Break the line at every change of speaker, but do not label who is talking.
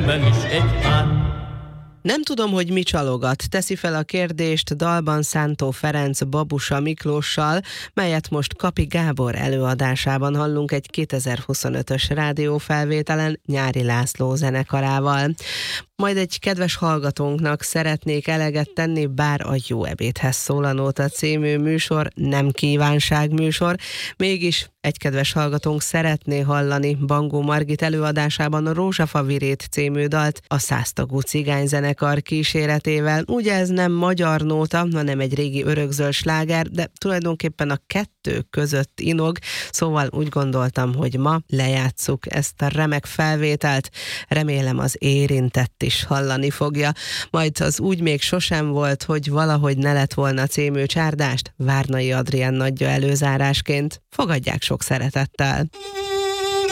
szemben is egy pár.
Nem tudom, hogy mi csalogat. Teszi fel a kérdést dalban Szántó Ferenc Babusa Miklóssal, melyet most Kapi Gábor előadásában hallunk egy 2025-ös rádiófelvételen Nyári László zenekarával. Majd egy kedves hallgatónknak szeretnék eleget tenni, bár a Jó ebédhez szól a Nóta című műsor nem kívánságműsor, mégis egy kedves hallgatónk szeretné hallani Bangó Margit előadásában a Rózsafa Virét című dalt a 100 tagú cigányzenekar kíséretével. Ugye ez nem magyar nóta, hanem egy régi örökzöld sláger, de tulajdonképpen a kettő között inog, szóval úgy gondoltam, hogy ma lejátsszuk ezt a remek felvételt, remélem az érintett is hallani fogja. Majd az Úgy még sosem volt, hogy valahogy ne lett volna című csárdást Várnai Adrián adja előzárásként. Fogadják sok szeretettel!